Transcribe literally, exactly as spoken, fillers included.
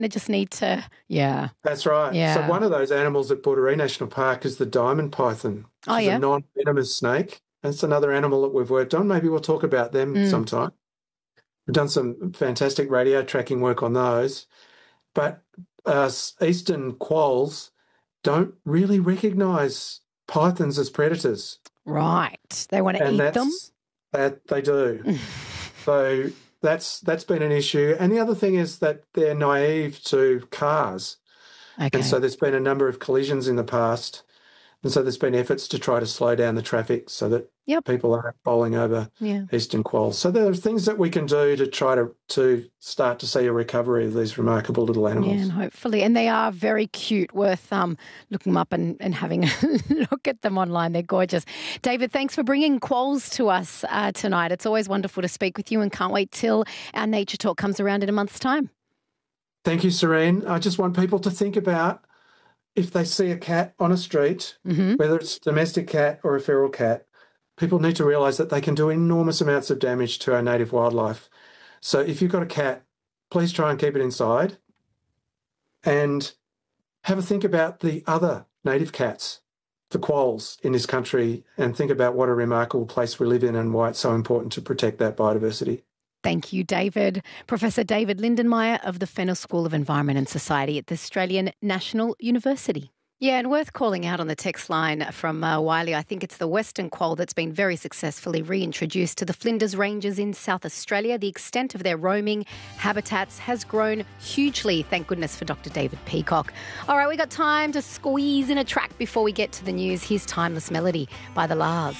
They just need to, yeah. That's right. Yeah. So one of those animals at Borderee National Park is the diamond python, which oh, is yeah. a non-venomous snake. That's another animal that we've worked on. Maybe we'll talk about them Mm. sometime. We've done some fantastic radio tracking work on those. But uh, eastern quolls don't really recognise pythons as predators. Right. They want to and eat that's, them? That they do. So that's that's been an issue. And the other thing is that they're naive to cars. Okay. And so there's been a number of collisions in the past. And so there's been efforts to try to slow down the traffic so that yep. people aren't bowling over yeah. eastern quolls. So there are things that we can do to try to, to start to see a recovery of these remarkable little animals. Yeah, and hopefully. And they are very cute, worth um, looking them up and, and having a look at them online. They're gorgeous. David, thanks for bringing quolls to us uh, tonight. It's always wonderful to speak with you and can't wait till our Nature Talk comes around in a month's time. Thank you, Serene. I just want people to think about if they see a cat on a street, mm-hmm. whether it's a domestic cat or a feral cat, people need to realise that they can do enormous amounts of damage to our native wildlife. So if you've got a cat, please try and keep it inside and have a think about the other native cats, the quolls in this country, and think about what a remarkable place we live in and why it's so important to protect that biodiversity. Thank you, David. Professor David Lindenmayer of the Fenner School of Environment and Society at the Australian National University. Yeah, and worth calling out on the text line from uh, Wiley, I think it's the western quoll that's been very successfully reintroduced to the Flinders Ranges in South Australia. The extent of their roaming habitats has grown hugely. Thank goodness for Doctor David Peacock. All right, we got time to squeeze in a track before we get to the news. Here's Timeless Melody by The Lars.